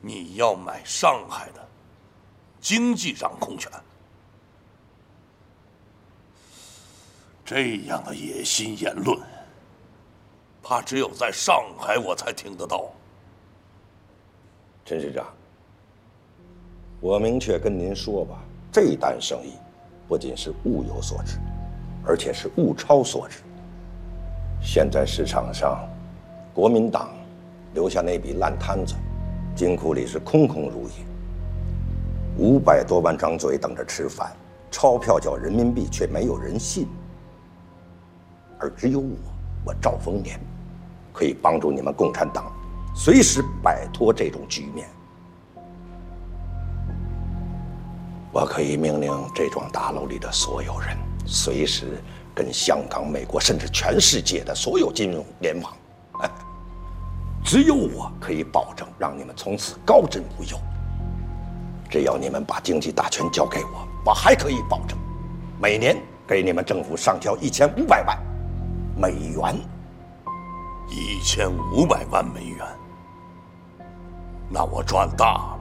你要买上海的经济掌控权。这样的野心言论，怕只有在上海我才听得到。 陈市长，我明确跟您说吧，这单生意不仅是物有所值，而且是物超所值。现在市场上，国民党留下那笔烂摊子，金库里是空空如也，500多万张嘴等着吃饭，钞票叫人民币却没有人信。而只有我赵丰年，可以帮助你们共产党随时摆脱这种局面。我可以命令这幢大楼里的所有人，随时跟香港、美国甚至全世界的所有金融联网。只有我可以保证让你们从此高枕无忧。只要你们把经济大权交给我，我还可以保证每年给你们政府上交1500万美元。 1500万美元，那我赚大了。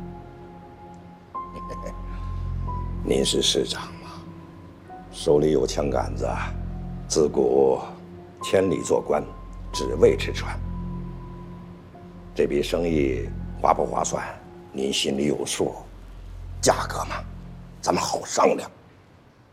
您是市长嘛，手里有枪杆子，自古千里做官，只为吃穿。这笔生意划不划算，您心里有数。价格嘛，咱们好商量。